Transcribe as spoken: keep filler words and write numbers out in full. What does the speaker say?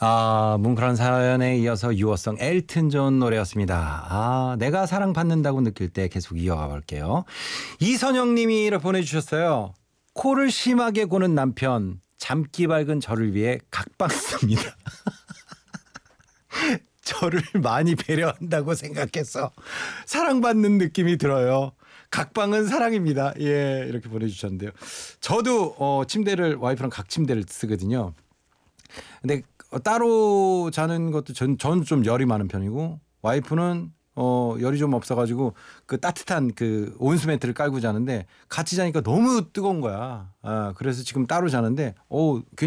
아, 뭉클한 사연에 이어서 유어성 엘튼 존 노래였습니다. 아, 내가 사랑받는다고 느낄 때 계속 이어가 볼게요. 이선영 님이 보내주셨어요. 코를 심하게 고는 남편, 잠기 밝은 저를 위해 각방 씁니다. 저를 많이 배려한다고 생각해서 사랑받는 느낌이 들어요. 각방은 사랑입니다. 예, 이렇게 보내주셨는데요. 저도 어, 침대를 와이프랑 각 침대를 쓰거든요. 근데 따로 자는 것도 전, 전 좀 열이 많은 편이고 와이프는 어, 열이 좀 없어가지고 그 따뜻한 그 온수 매트를 깔고 자는데 같이 자니까 너무 뜨거운 거야. 아, 그래서 지금 따로 자는데 오,